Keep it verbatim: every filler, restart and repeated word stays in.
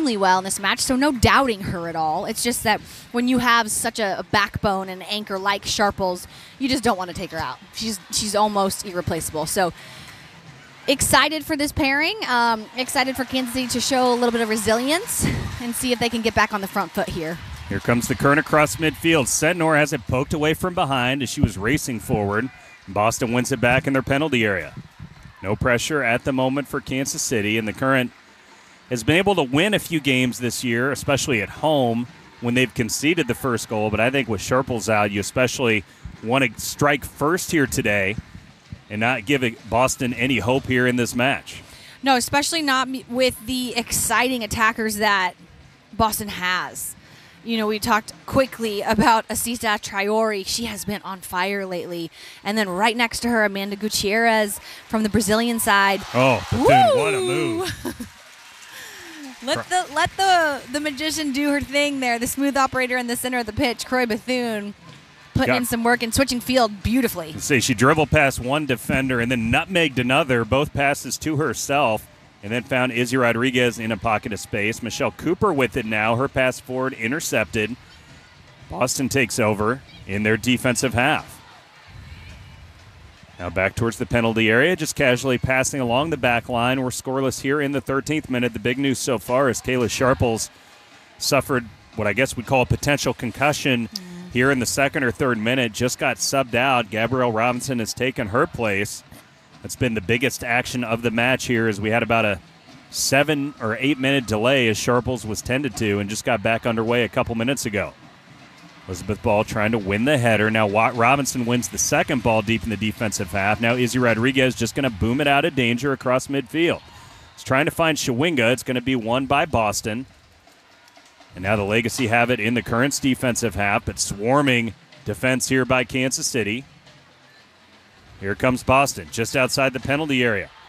extremely well in this match, so no doubting her at all. It's just that when you have such a, a backbone and anchor like Sharples, you just don't want to take her out. She's she's almost irreplaceable. So excited for this pairing. Um, excited for Kansas City to show a little bit of resilience and see if they can get back on the front foot here. Here comes the Kern across midfield. Sentnor has it poked away from behind as she was racing forward. Boston wins it back in their penalty area. No pressure at the moment for Kansas City, and the Current has been able to win a few games this year, especially at home when they've conceded the first goal. But I think with Sharples out, you especially want to strike first here today and not give Boston any hope here in this match. No, especially not with the exciting attackers that Boston has. You know, we talked quickly about Asisa Traore. She has been on fire lately. And then right next to her, Amanda Gutierrez from the Brazilian side. Oh, Bethune, what a move. let the let the, the magician do her thing there. The smooth operator in the center of the pitch, Croy Bethune, putting Got, in some work and switching field beautifully. Let's see, she dribbled past one defender and then nutmegged another, both passes to herself, and then found Izzy Rodriguez in a pocket of space. Michelle Cooper with it now. Her pass forward intercepted. Boston takes over in their defensive half. Now back towards the penalty area, just casually passing along the back line. We're scoreless here in the thirteenth minute. The big news so far is Kayla Sharples suffered what I guess we'd call a potential concussion mm. here in the second or third minute. Just got subbed out. Gabrielle Robinson has taken her place. That's been the biggest action of the match here, as we had about a seven or eight minute delay as Sharples was tended to and just got back underway a couple minutes ago. Elizabeth Ball trying to win the header. Now Watt Robinson wins the second ball deep in the defensive half. Now Izzy Rodriguez just going to boom it out of danger across midfield. He's trying to find Shawinga. It's going to be won by Boston. And now the Legacy have it in the Currents defensive half, but swarming defense here by Kansas City. Here comes Boston, just outside the penalty area.